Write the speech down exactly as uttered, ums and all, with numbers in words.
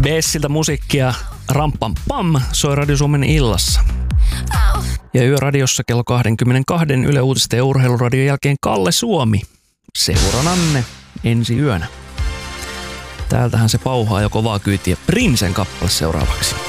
Bessiltä musiikkia Rampam Pam soi Radio Suomen illassa. Ja Yöradiossa kello kaksikymmentäkaksi Yle Uutisten ja Urheiluradion jälkeen Kalle Suomi. Seurananne ensi yönä. Täältähän se pauhaa jo kovaa kyytiä. Prinsen kappale seuraavaksi.